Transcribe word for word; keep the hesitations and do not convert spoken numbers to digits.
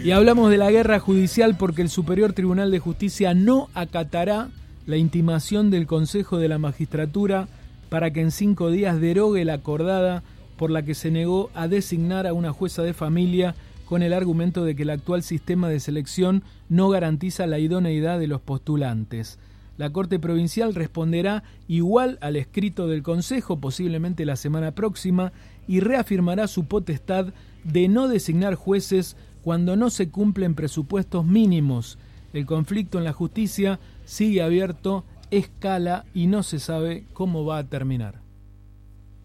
Y hablamos de la guerra judicial porque el Superior Tribunal de Justicia no acatará la intimación del Consejo de la Magistratura para que en cinco días derogue la acordada por la que se negó a designar a una jueza de familia con el argumento de que el actual sistema de selección no garantiza la idoneidad de los postulantes. La Corte Provincial responderá igual al escrito del Consejo, posiblemente la semana próxima, y reafirmará su potestad de no designar jueces cuando no se cumplen presupuestos mínimos. El conflicto en la justicia sigue abierto, escala y no se sabe cómo va a terminar.